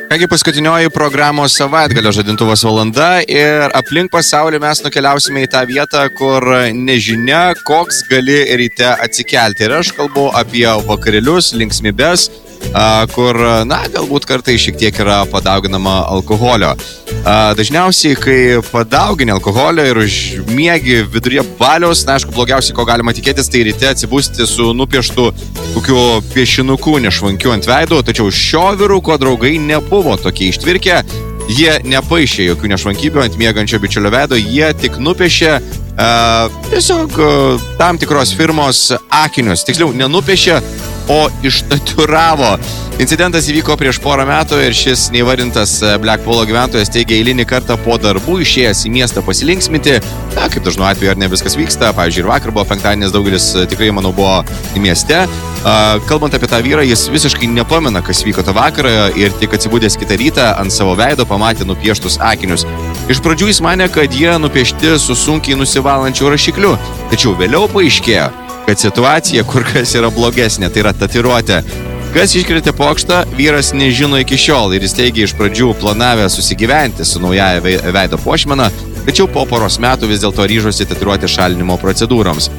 Kągi paskutinioji programos savaitgalio žadintuvas valanda ir aplink pasaulį mes nukeliausime į tą vietą, kur nežinia, koks gali ryte atsikelti. Ir aš kalbu apie vakarėlius, linksmybes, kur, galbūt kartai šiek tiek yra padauginama alkoholio. Dažniausiai, kai padaugini alkoholio ir užmiegi viduryje baliaus, aišku, blogiausiai, ko galima tikėtis, tai ryte atsibusti su nupieštu kokiu piešinuku nešvankiu ant veido, tačiau šio vyruko draugai nebuvo tokie ištvirkę, jie nepaišė jokių nešvankybių ant miegančio bičiulio veido, jie tik nupiešė tiesiog tam tikros firmos akinius, tiksliau, nenupiešė, o ištatuiravo. Incidentas įvyko prieš porą metų ir šis neįvardintas Blackpoolo gyventojas teigia eilinį kartą po darbų išėjęs į miestą pasilinksminti. Kaip dažnu atveju, ar ne viskas vyksta. Pavyzdžiui, ir vakar buvo penktadienis, daugelis tikrai, manau, buvo į mieste. Kalbant apie tą vyrą, jis visiškai nepamena, kas vyko tą vakarą ir tik atsibudęs kitą rytą ant savo veido pamatė nupieštus akinius. Iš pradžių jis manė, kad jie nupiešti su sunkiai nusivalančiu rašikliu, tačiau vėliau paaiškėjo, kad situacija kur kas yra blogesnė, tai yra tatuiruotė. Kas iškrėtė pokštą, vyras nežino iki šiol ir jis teigia iš pradžių planavę susigyventi su naujaja veido puošmena, tačiau po poros metų vis dėlto ryžosi tatuiruoti šalinimo procedūroms.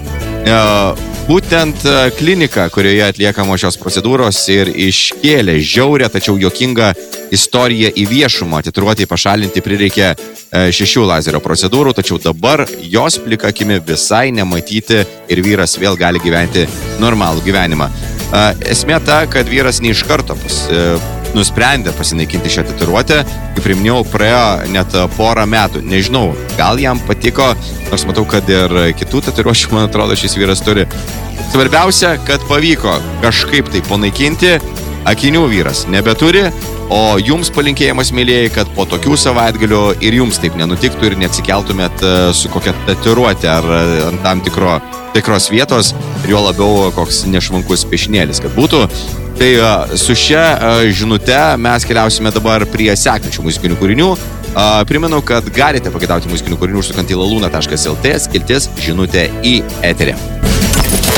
Būtent klinika, kurioje atliekamos šios procedūros ir iškėlė žiaurę, tačiau juokingą istoriją į viešumą. Tatuiruotei pašalinti prireikė 6 lazerio procedūrų, tačiau dabar jos plika akimi visai nematyti ir vyras vėl gali gyventi normalų gyvenimą. Esmė ta, kad vyras ne iš karto nusprendė pasinaikinti šią tatuiruotę, kaip priminėjau, praėjo net porą metų. Nežinau, gal jam patiko, nors matau, kad ir kitų tatuiruočių, man atrodo, šis vyras turi. Svarbiausia, kad pavyko kažkaip tai panaikinti, akinių vyras nebeturi, o jums palinkėjimas, mėlėjai, kad po tokių savaitgalių ir jums taip nenutiktų ir neatsikeltumėt su kokia tatuiruotė ar ant tam tikros vietos ir jo labiau koks nešvankus piešinėlis, kad būtų. Tai su šia žinute mes keliausime dabar prie sekančių muzikinių kūrinių. Primenu, kad galite pagėdauti muzikinių kūrinių užsukant į laluna.lt, skiltis žinutė į eterį.